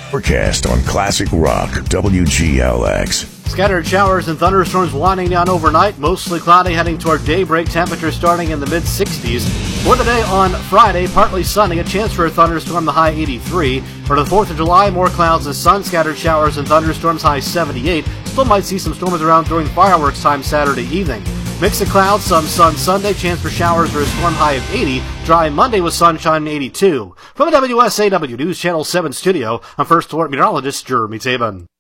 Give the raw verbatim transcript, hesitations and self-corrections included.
Forecast on Classic Rock W G L X. Scattered showers and thunderstorms winding down overnight, mostly cloudy heading toward daybreak, temperatures starting in the mid sixties. For the day on Friday, partly sunny, a chance for a thunderstorm, the high eighty-three. For the fourth of July, more clouds and sun, scattered showers and thunderstorms, high seventy-eight. Still might see some storms around during fireworks time Saturday evening. Mix of clouds, some sun Sunday, chance for showers or a storm, high of eighty. Dry Monday with sunshine, eighty-two. From the W S A W News Channel seven studio, I'm First Alert Meteorologist Jeremy Taban.